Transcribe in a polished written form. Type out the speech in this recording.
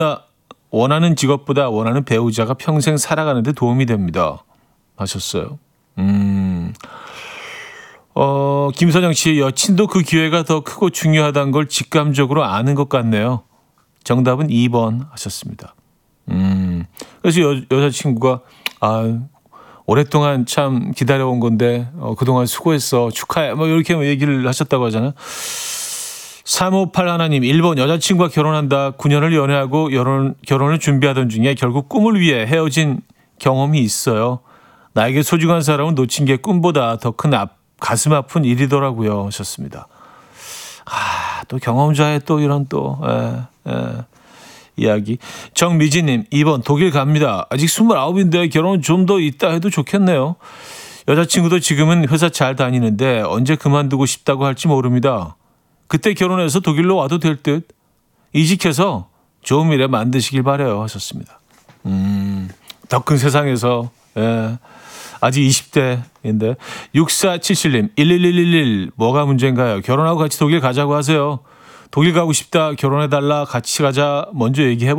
원하는 직업보다 원하는 배우자가 평생 살아가는 데 도움이 됩니다. 하셨어요. 김선영 씨, 여친도 그 기회가 더 크고 중요하다는 걸 직감적으로 아는 것 같네요. 정답은 2번 하셨습니다. 그래서 여자친구가, 오랫동안 참 기다려온 건데, 그동안 수고했어. 축하해. 뭐, 이렇게 얘기를 하셨다고 하잖아요. 358 하나님, 1번 여자친구와 결혼한다. 9년을 연애하고 결혼을 준비하던 중에 결국 꿈을 위해 헤어진 경험이 있어요. 나에게 소중한 사람은 놓친 게 꿈보다 더 큰 가슴 아픈 일이더라고요. 하셨습니다. 또 경험자의 또 이런 또 이야기. 정미진님, 2번 독일 갑니다. 아직 29인데 결혼 좀 더 있다 해도 좋겠네요. 여자친구도 지금은 회사 잘 다니는데 언제 그만두고 싶다고 할지 모릅니다. 그때 결혼해서 독일로 와도 될 듯. 이직해서 좋은 미래 만드시길 바라요. 하셨습니다. 더 큰 세상에서 아직 20대인데 6477님 11111 뭐가 문제인가요? 결혼하고 같이 독일 가자고 하세요. 독일 가고 싶다. 결혼해달라. 같이 가자. 먼저 얘기해보